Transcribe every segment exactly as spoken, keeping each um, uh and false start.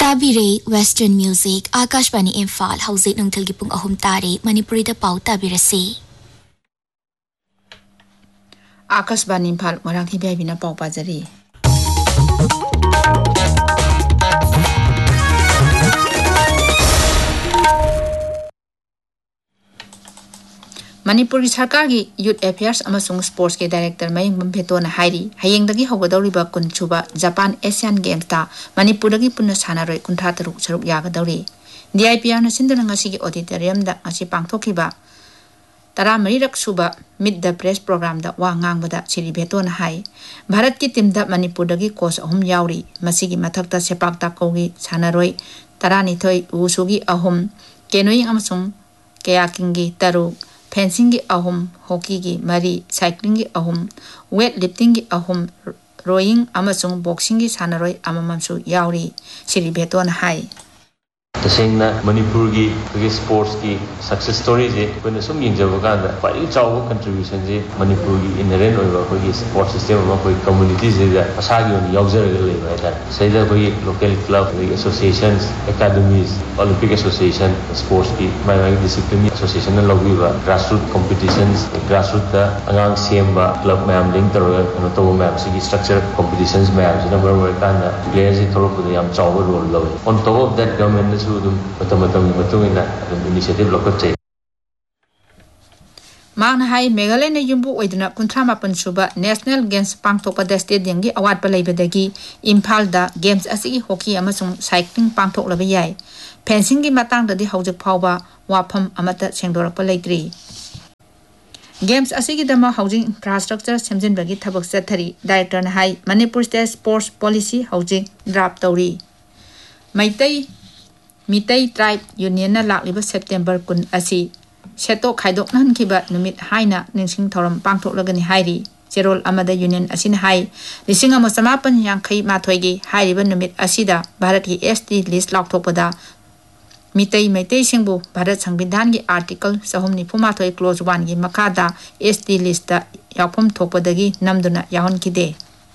Tabire Western Music Akashbani Imphal Hausit Nungthil gi pung ahum tari Manipuri da pau tabirasi Akashbani Imphal Marathi Bina Pau Pajari Manipuri Sarkar gi Youth Affairs amasung Sports ke Director Maying Bampeto na hairi hayeng dagi hogadawriba kunchuba Japan Asian Games ta Manipur dagi punna sanaroi kunthra taruk saruk yagadawri D I P R na sindana ngasi gi auditorium da ngasi pangthokiba tara marirak suba Meet the Press program da wa ngangbada Chiri Beto na hai Bharat ki team da Manipur dagi coach ahum yauri masigi mathakta sepak takraw gi sanaroi tarani thoi usugi ahum canoeing amasung kayaking gi taruk fencing gi ahum, hockey gi mari, cycling gi ahum, weightlifting gi ahum, rowing amasung boxing gi sanaroi amamamsu yauri Shri Beto na hai Tasengna Manipur gi gi sports gi success stories e when sum yingjaba kanda pai chaw contribution je Manipur gi inherent oiba ko gi sports system ma ko communities e da asagi on yawjar ga le ba ta sai da ko local club associations academies Olympic association sports gi mai mai discipline association na logi ba grassroots competitions grassroots da angang semba club mayam link taro no to mayam sigi structure competitions mayam jina bar kanda players e thoro ko yam chaw role lo on top of that government initiative lokachay Mang hai Meghalaya na yumbu oiduna kunthra mapan suba National Games pangthokpa da stadium gi award pa leibadagi Imphal da games asigi hockey amasung cycling pangthoklaba yai fencing gi matang da di hawjak phawba wafam amata sengdorakpa leitri Games asigi dama housing infrastructure semjinbagi thabak chathari director na hai Manipur State Sports Policy housing draft tawri Maitai Mitai Tribe Union na lakliba September kun asi seto khaidok nan kiba numit haina ningsing thoram pangthoklagani hairi Cherol amada union asina hai lising ama samapan yangkhai mathoigi hairiba numit asida Bharat ki S T list laukthokpada Mitai Maitai singbu Bharat Sangbidhan gi article sahumni phumathoi clause one gi makada S T list ta yaphum thokpadagi namduna yahon kide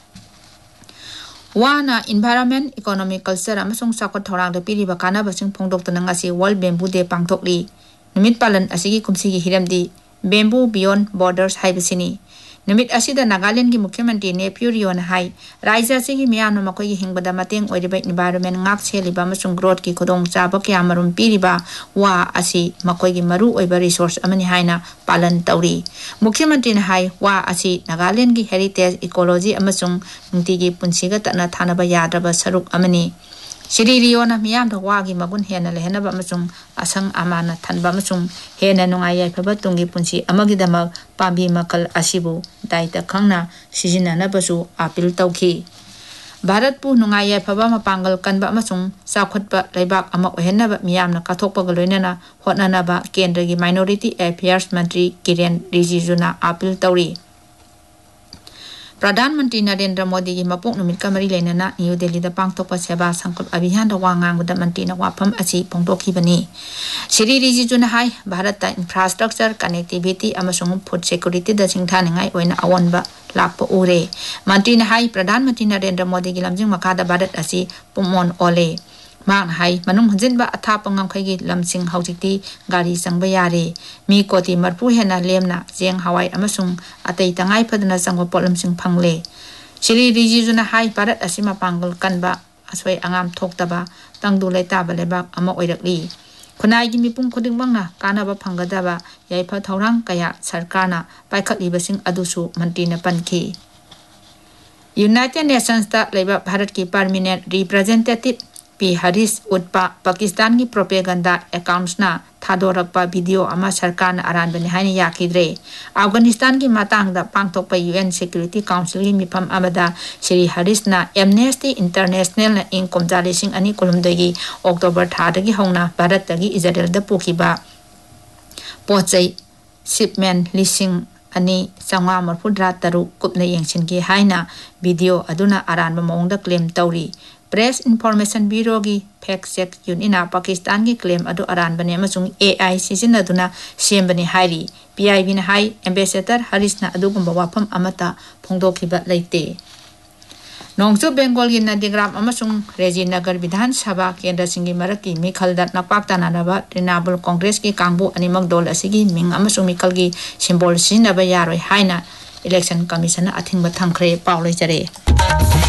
Wana environment economic culture amasung sakot thorang da piriba kana basing phongdok tanang asi World Bamboo Day pangthokli numit palan asigi kumsigi hiramdi bamboo beyond borders haibasini numit asida Nagaland gi Mukhyamantri Nephew Rion hai raija asigi miyamna makoi gi hingbada mateng oiriba environment ngak cheliba amasung growth ki khodong chaba kyamarum piriba wa asi makoi gi maru oiba resource amani haina palan tawri Mukhyamantri na hai wa asi Nagaland gi heritage ecology amasung nungtigi punsiga tana thanaba yadraba saruk amani Shri Riona miyam da wagi magun hena lehna ba amasung asang amana thanba amasung hena nungai yai phaba tungi punsi amagi dama pambi makal asibu daita khangna sijina na basu apil tawki Bharat pu nungai yai phaba mapangal kanba amasung sakhotpa leibak ama ohenna ba miyam na kathokpa galoinana hotnana ba kendra gi minority affairs mantri Kiren Rijiju na apil tawri Pradhan Mantri Narendra Modi gi mapok numit kamari lenana New Delhi da pangthokpa seba sangkap abhiyan da wangang da mantri na wafam asi pongdokhi bani Shri Rijiju na hai Bharat ta infrastructure connectivity amasung food security da singthaningai oina awanba lakpa ure mantri na hai Pradhan Mantri Narendra Modi gi lamjing makada Bharat asi pumon ole Mang hai manung hanjinba athapa ngamkhai lamsing haujikti gari sangba yare mi koti marpu hena lemna jeng hawai amasung atai tangai phadna sangwa polamsing phangle Shri Rijiju na hai Bharat asima pangal kanba aswai angam thoktaba tangdu leita balebak ama oirakli khunai gi mipung khuding bangna kanaba phangadaba yaipha thaurang kaya sarkarna paikhatli basing adusu mantri na pankhi United Nations ta leba Bharat ki permanent representative P. Haris Utpa Pakistan ki propaganda accounts na thadorakpa video ama sarkar na aran bani haini yakidre Afghanistan ki matang da pangthokpa U N Security Council gi mifam amada Shri Haris na Amnesty International na ing komjali sing ani kolumdagi October thadagi hongna Bharat tagi Israel da pukiba pochai shipment lising ani sangwa marfudra taru kupna yengshin ki haina video aduna aran ba mongda claim tawri Press Information Bureau gi fact check unina Pakistan gi claim adu aran bane amasung A I sisinaduna sembani hairi P I B na hai ambassador Haris na adugumba wafam amata phongdokhiba leite नोंगचू Bengal की नदीग्राम अमसुंग रेजीनगर विधान सभा केंद्र सिंगी मरक की मिखल दत नपाक तानानबा तृणमूल कांग्रेस की कांगबू अनिमक दल असिगी Ming अमसुंग मिखल की symbol सिनबा यारोय हाइना election commission a thing थमखरे पाव लैजरे।